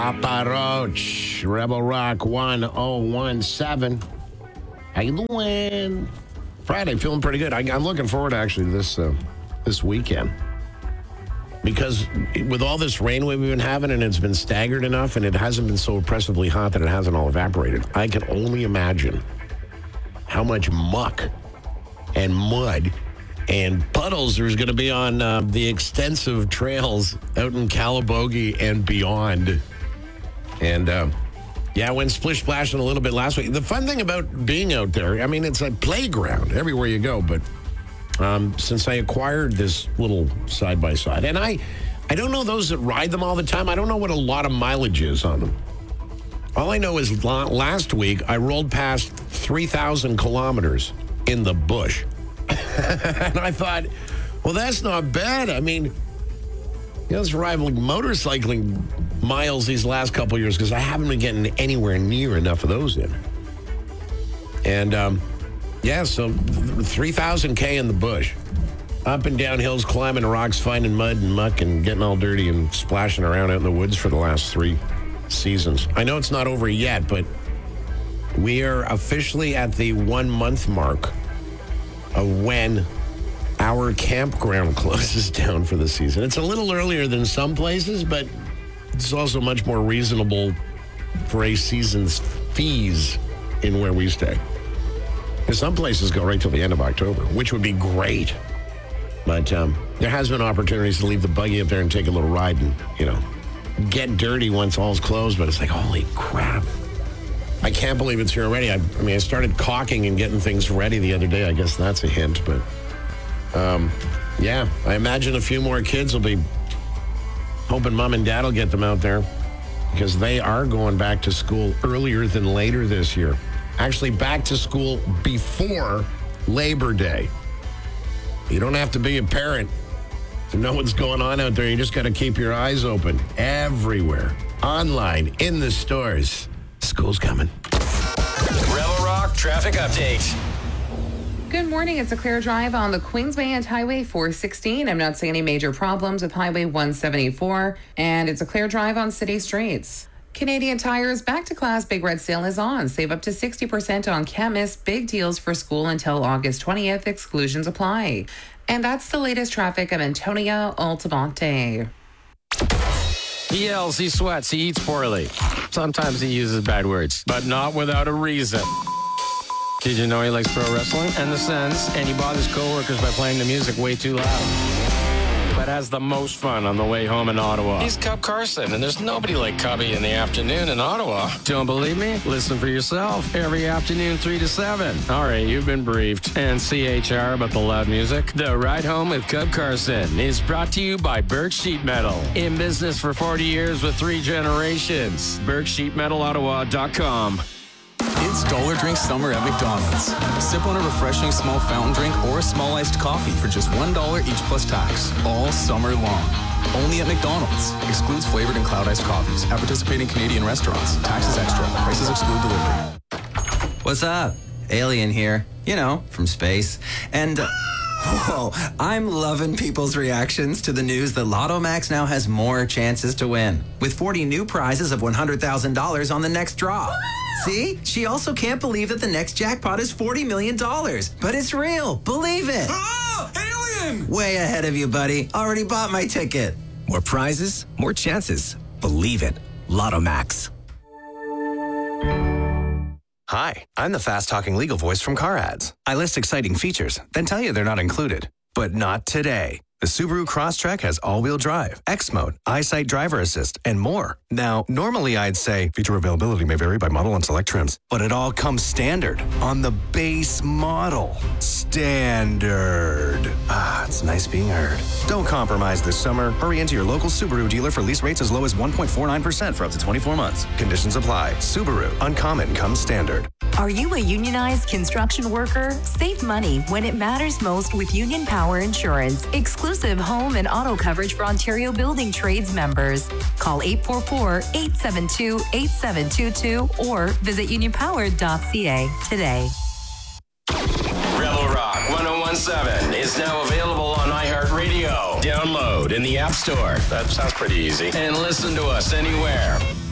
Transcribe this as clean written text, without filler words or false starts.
Papa Roach, Rebel Rock 1017. How you doing? Friday, feeling pretty good. I'm looking forward actually to this weekend. Because with all this rain we've been having, and it's been staggered enough, and it hasn't been so oppressively hot that it hasn't all evaporated, I can only imagine how much muck and mud and puddles there's going to be on the extensive trails out in Calabogie and beyond. And, I went splish-splashing a little bit last week. The fun thing about being out there, I mean, it's a playground everywhere you go, but since I acquired this little side-by-side, and I don't know those that ride them all the time. I don't know what a lot of mileage is on them. All I know is last week I rolled past 3,000 kilometers in the bush. And I thought, well, that's not bad. I mean, it's rivaling motorcycling miles these last couple of years because I haven't been getting anywhere near enough of those in. And, so 3,000 in the bush. Up and down hills, climbing rocks, finding mud and muck, and getting all dirty and splashing around out in the woods for the last 3 seasons. I know it's not over yet, but we are officially at the 1 month mark of when our campground closes down for the season. It's a little earlier than some places, but it's also much more reasonable for a season's fees in where we stay. Because some places go right till the end of October, which would be great. But there has been opportunities to leave the buggy up there and take a little ride and, get dirty once all's closed. But it's like, holy crap. I can't believe it's here already. I started caulking and getting things ready the other day. I guess that's a hint. But, I imagine a few more kids will be hoping mom and dad will get them out there because they are going back to school earlier than later this year. Actually, back to school before Labor Day. You don't have to be a parent to know what's going on out there. You just got to keep your eyes open everywhere. Online, in the stores. School's coming. Rebel Rock Traffic Update. Good morning. It's a clear drive on the Queensway and Highway 416. I'm not seeing any major problems with Highway 174. And it's a clear drive on city streets. Canadian Tire's Back to Class Big Red Sale is on. Save up to 60% on chemists. Big deals for school until August 20th. Exclusions apply. And that's the latest traffic of Antonia Altamonte. He yells, he sweats, he eats poorly. Sometimes he uses bad words, but not without a reason. Did you know he likes pro wrestling and the Sens, and he bothers coworkers by playing the music way too loud? But has the most fun on the way home in Ottawa. He's Cub Carson, and there's nobody like Cubby in the afternoon in Ottawa. Don't believe me? Listen for yourself. Every afternoon, 3 to 7. All right, you've been briefed. And CHR about the loud music? The Ride Home with Cub Carson is brought to you by Birch Sheet Metal. In business for 40 years with 3 generations. BirchSheetMetalOttawa.com. It's Dollar Drink Summer at McDonald's. Sip on a refreshing small fountain drink or a small iced coffee for just $1 each plus tax, all summer long. Only at McDonald's. Excludes flavored and cloud iced coffees at participating Canadian restaurants. Taxes extra. Prices exclude delivery. What's up? Alien here. From space. And... Whoa, I'm loving people's reactions to the news that Lotto Max now has more chances to win, with 40 new prizes of $100,000 on the next draw. See? She also can't believe that the next jackpot is $40 million. But it's real. Believe it. Oh, alien! Way ahead of you, buddy. Already bought my ticket. More prizes, more chances. Believe it. Lotto Max. Hi, I'm the fast-talking legal voice from Car Ads. I list exciting features, then tell you they're not included. But not today. The Subaru Crosstrek has all-wheel drive, X Mode, EyeSight driver assist, and more. Now, normally I'd say feature availability may vary by model and select trims, but it all comes standard on the base model. Standard. It's nice being heard. Don't compromise this summer. Hurry into your local Subaru dealer for lease rates as low as 1.49% for up to 24 months. Conditions apply. Subaru. Uncommon comes standard. Are you a unionized construction worker? Save money when it matters most with Union Power Insurance. Exclusive home and auto coverage for Ontario Building Trades members. Call 844-872-8722 or visit unionpower.ca today. Rebel Rock 1017 is now available on iHeartRadio. Download in the App Store. That sounds pretty easy. And listen to us anywhere.